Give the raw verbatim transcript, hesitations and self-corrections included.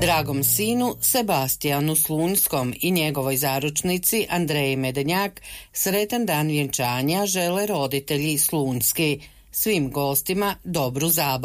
Dragom sinu Sebastijanu Slunjskom i njegovoj zaručnici Andreji Medenjak sretan dan vjenčanja žele roditelji Slunjski. Svim gostima dobru zabavu.